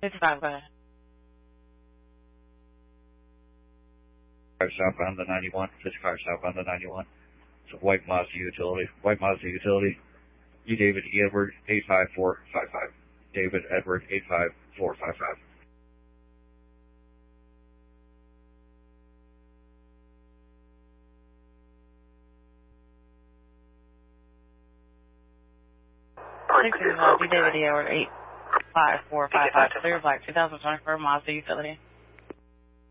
55, go ahead. Southbound the 91, 55 southbound the 91. It's a white Mazda utility. White Mazda utility. E. David E. Edward 85455. David Edward 85455. D. David E. Edward 85455. Clear Black 2024 Mazda utility.